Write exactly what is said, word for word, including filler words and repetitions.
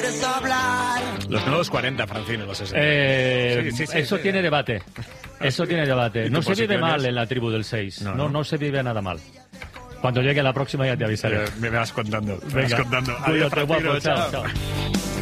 quieres hablar. Los nuevos cuarenta, Francino, los sesenta. Eh, Sí, sí, sí, eso sí. tiene debate. Eso tiene debate. ¿Y No tu se vive posición mal es? en la tribu del seis. No, No, no, no. se vive nada mal. Cuando llegue la próxima ya te avisaré. Eh, me vas contando. Me Venga, vas contando. cuídate, Adiós, Francino, guapo, chao, chao. chao.